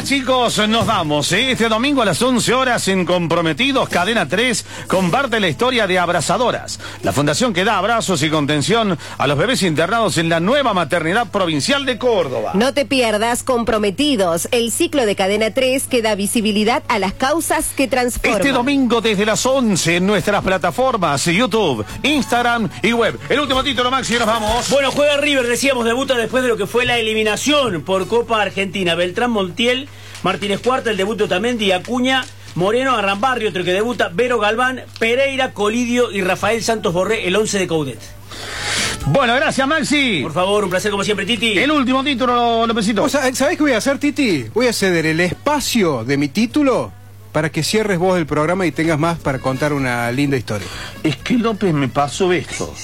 Gracias, chicos, nos vamos. Este domingo a las 11 horas en Comprometidos, Cadena 3, comparte la historia de Abrazadoras, la fundación que da abrazos y contención a los bebés internados en la nueva maternidad provincial de Córdoba. No te pierdas Comprometidos, el ciclo de Cadena 3 que da visibilidad a las causas que transforman. Este domingo desde las 11 en nuestras plataformas YouTube, Instagram y web. El último título, Maxi, y nos vamos. Bueno, juega River, decíamos, debuta después de lo que fue la eliminación por Copa Argentina. Beltrán Montiel, Martínez Cuarta, el debut de Otamendi, Acuña, Moreno, Arrambarri, otro que debuta, Vero Galván, Pereira, Colidio y Rafael Santos Borré, el 11 de Coudet. Bueno, gracias, Maxi. Por favor, un placer como siempre, Titi. El último título, Lópezito. ¿Sabés qué voy a hacer, Titi? Voy a ceder el espacio de mi título para que cierres vos el programa y tengas más para contar una linda historia. Es que López me pasó esto.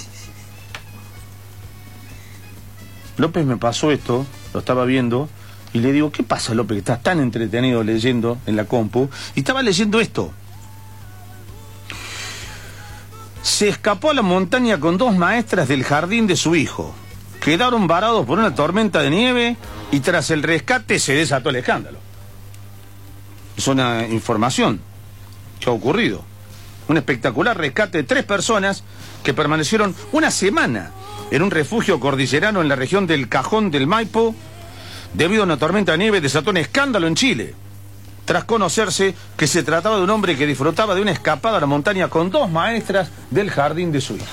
Lo estaba viendo, y le digo, ¿qué pasa, López, que estás tan entretenido leyendo en la compu? Y estaba leyendo esto. Se escapó a la montaña con 2 maestras del jardín de su hijo. Quedaron varados por una tormenta de nieve y tras el rescate se desató el escándalo. Es una información que ha ocurrido. Un espectacular rescate de 3 personas que permanecieron una semana en un refugio cordillerano en la región del Cajón del Maipo. Debido a una tormenta de nieve desató un escándalo en Chile, tras conocerse que se trataba de un hombre que disfrutaba de una escapada a la montaña con 2 maestras del jardín de su hijo.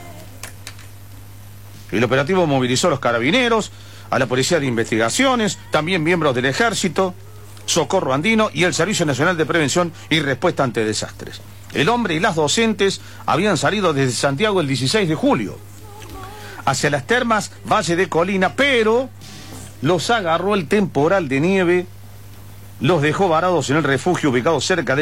El operativo movilizó a los carabineros, a la Policía de Investigaciones, también miembros del Ejército, Socorro Andino y el Servicio Nacional de Prevención y Respuesta ante Desastres. El hombre y las docentes habían salido desde Santiago el 16 de julio hacia las termas Valle de Colina, pero los agarró el temporal de nieve, los dejó varados en el refugio ubicado cerca de